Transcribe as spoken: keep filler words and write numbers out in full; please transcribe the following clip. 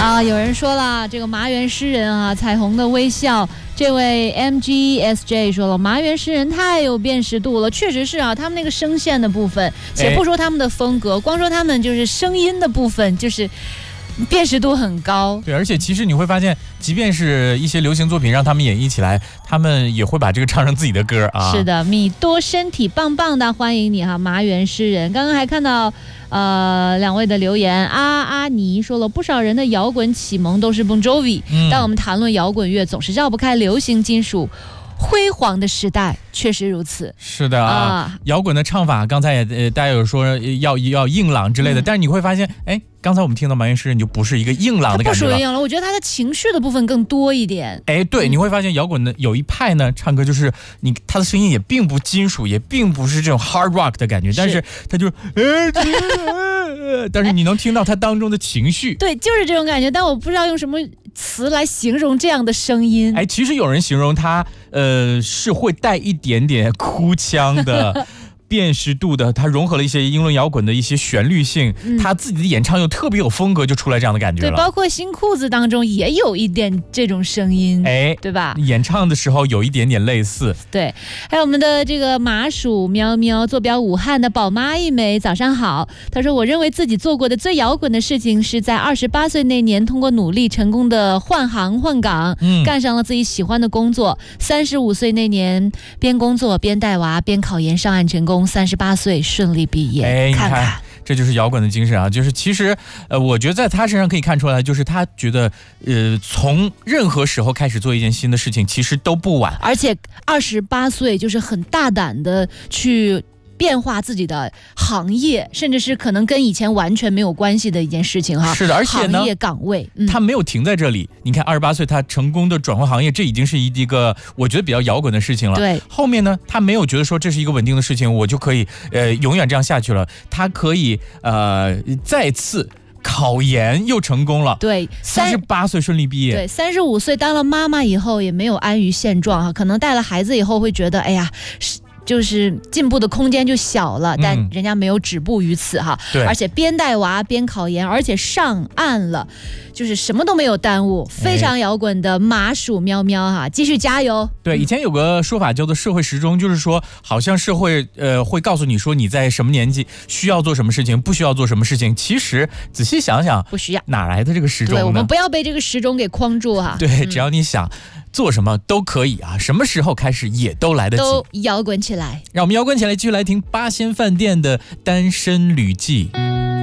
啊，有人说了，这个麻原诗人啊，彩虹的微笑。这位 M G S J 说了，麻原诗人太有辨识度了，确实是啊，他们那个声线的部分，且不说他们的风格，光说他们就是声音的部分，就是辨识度很高。 对，而且其实你会发现，即便是一些流行作品让他们演绎起来，他们也会把这个唱成自己的歌啊。 是的，米多身体棒棒的，欢迎你哈，麻原诗人。刚刚还看到呃两位的留言，阿阿尼说了，不少人的摇滚启蒙都是 Bon Jovi，嗯，但我们谈论摇滚乐总是绕不开流行金属辉煌的时代，确实如此。 是的啊，摇滚的唱法，刚才也呃大家有说要要硬朗之类的，嗯，但是你会发现，哎，刚才我们听到麻原诗人就不是一个硬朗的感觉了， 不属于硬朗，我觉得他的情绪的部分更多一点。 哎，对，你会发现摇滚的有一派呢，唱歌就是你他的声音也并不金属，也并不是这种 hard rock 的感觉，但是他就呃，但是你能听到他当中的情绪。 对，就是这种感觉，但我不知道用什么词来形容这样的声音。 哎，其实有人形容他，呃，是会带一点点哭腔的。辨识度的，它融合了一些英伦摇滚的一些旋律性，嗯，他自己的演唱又特别有风格，就出来这样的感觉了。 对，包括新裤子当中也有一点这种声音， 哎， 对吧？ 演唱的时候有一点点类似。 对，还有我们的这个麻薯喵喵，坐标武汉的宝妈一枚，早上好。他说，我认为自己做过的最摇滚的事情是在二十八岁那年，通过努力成功的换行换岗，嗯，干上了自己喜欢的工作。三十五岁那年，边工作边带娃边考研上岸成功。三十八岁顺利毕业， 哎， 看看， 这就是摇滚的精神啊！就是其实，呃，我觉得在他身上可以看出来，就是他觉得，呃，从任何时候开始做一件新的事情，其实都不晚。 而且二十八岁就是很大胆的去变化自己的行业，甚至是可能跟以前完全没有关系的一件事情哈。 是的，而且呢， 行业岗位，嗯， 他没有停在这里。你看，二十八岁他成功的转换行业，这已经是一个我觉得比较摇滚的事情了。 对， 后面呢，他没有觉得说这是一个稳定的事情，我就可以呃永远这样下去了。他可以呃再次考研又成功了。 对， 三十八岁顺利毕业。 对，三十五岁当了妈妈以后也没有安于现状哈，可能带了孩子以后会觉得，哎呀，是。就是进步的空间就小了，但人家没有止步于此哈， 对， 而且边带娃边考研，而且上岸了，就是什么都没有耽误，非常摇滚的麻薯喵喵哈，继续加油。 对，以前有个说法叫做社会时钟，就是说好像社会呃会告诉你说你在什么年纪需要做什么事情，不需要做什么事情。其实仔细想想， 不需要， 哪来的这个时钟呢？ 对，我们不要被这个时钟给框住哈。 对，只要你想。嗯，做什么都可以啊，什么时候开始也都来得及， 都摇滚起来。 让我们摇滚起来，继续来听八仙饭店的《单身旅记》。